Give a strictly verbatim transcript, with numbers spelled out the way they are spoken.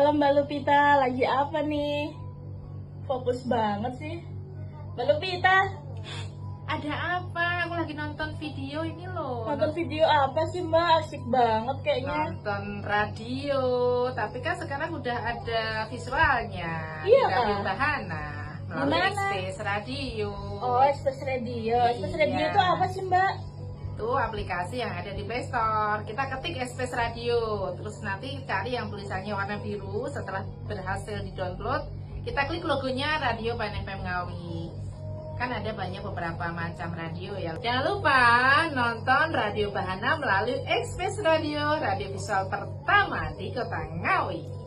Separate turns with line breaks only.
Halo Mbak Lupita, lagi apa nih? Fokus banget sih. Mbak Lupita,
Ada apa? Aku lagi nonton video ini loh.
nonton video apa sih Mbak? Asik banget kayaknya.
Nonton radio, tapi kan sekarang udah ada visualnya
Iya,
di Radio
Kak.
Bahana melalui
Gimana?
Express Radio.
Oh, Express Radio. Express
Iya.
Radio itu apa sih Mbak?
Itu aplikasi yang ada di Play Store. Kita ketik Express Radio, terus nanti cari yang tulisannya warna biru. Setelah berhasil di-download, kita klik logonya Radio Bahana F M Ngawi. Kan ada banyak beberapa macam radio ya. Jangan lupa nonton Radio Bahana melalui Express Radio, radio visual pertama di Kota Ngawi.